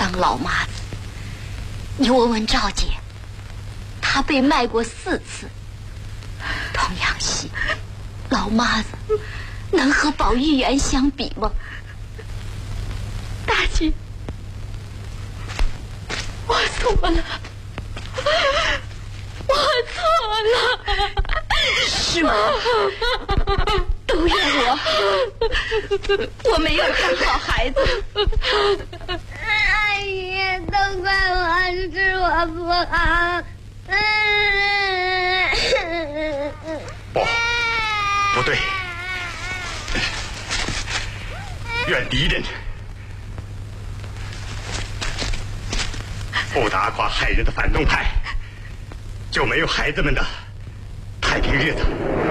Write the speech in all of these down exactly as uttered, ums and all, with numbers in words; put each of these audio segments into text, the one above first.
当老妈子。你问问赵姐，她被卖过四次，童养媳，老妈子能和宝玉园相比吗？ 大姐，我错了，我错了， 是吗？都怨我，我没有看好孩子。 阿姨，都怪我，是我不好。 不，不对，怨敌人，不打垮害人的反动派，就没有孩子们的太平日子。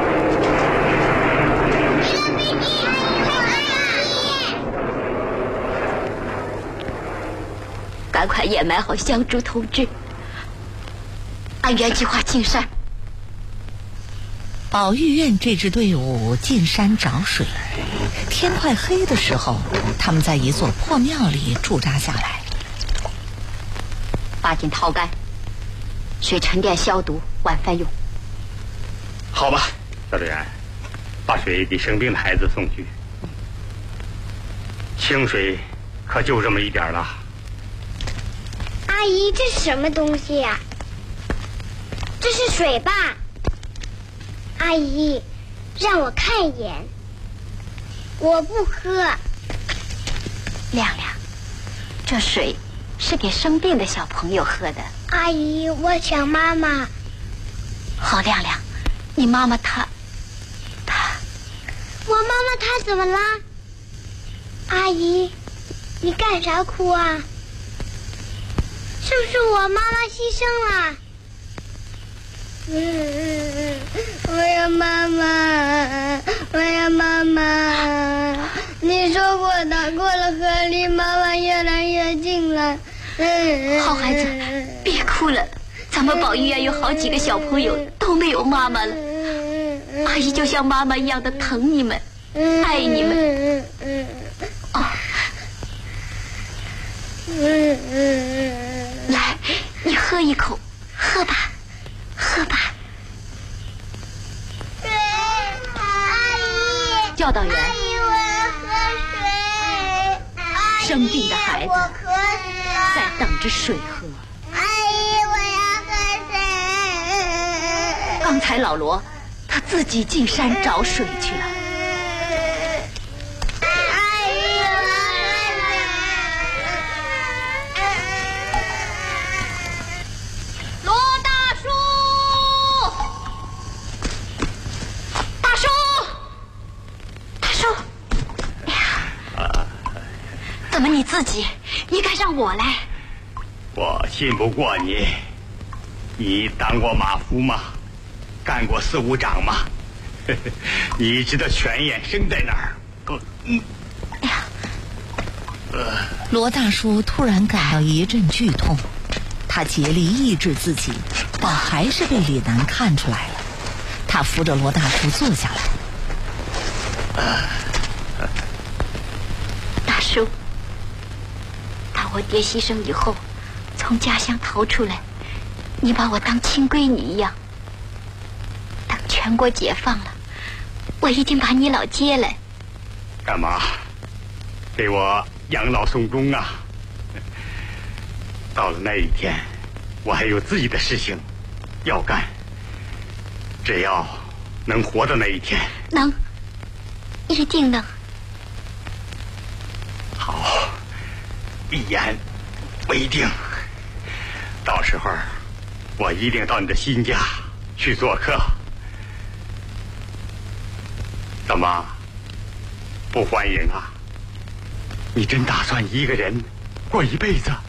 赶快掩埋好香烛同志，按原计划进山。 宝玉院这支队伍进山找水，天快黑的时候，他们在一座破庙里驻扎下来， 把井掏干，水沉淀消毒，晚饭用。 好吧，小队员，把水给生病的孩子送去。清水可就这么一点了。 阿姨，这是什么东西呀？这是水吧？阿姨，让我看一眼。我不喝。 亮亮，这水是给生病的小朋友喝的。 阿姨，我想妈妈。 好，亮亮，你妈妈她，她， 我妈妈她怎么了？阿姨，你干啥哭啊？是不是我妈妈牺牲了？嗯，我要妈妈，我要妈妈。你说过的，过了河离妈妈越来越近了。嗯， 好孩子，别哭了。咱们宝玉院有好几个小朋友都没有妈妈了，阿姨就像妈妈一样的疼你们，爱你们。哦，来，你喝一口，喝吧，喝吧。 水，阿姨。 教导员。 阿姨，我要喝水。 生病的孩子我渴死了， 在等着水喝。 阿姨，我要喝水。 刚才老罗他自己进山找水去了。 阿姨，我要喝水。 罗大叔，大叔，大叔，哎呀，怎么你自己？你该让我来。 我信不过你，你当过马夫吗？干过司务长吗？你知道泉眼生在哪儿？嗯， 哎呀， 罗大叔突然感到一阵剧痛，他竭力抑制自己，但还是被李楠看出来了。他扶着罗大叔坐下来。 大叔，当我爹牺牲以后，从家乡逃出来，你把我当亲闺女一样。等全国解放了，我一定把你老接来。 干嘛？给我养老送终啊！到了那一天，我还有自己的事情要干。只要能活到那一天， 能，一定能。 好，一言为定。到时候我一定到你的新家去做客。怎么不欢迎啊？你真打算一个人过一辈子？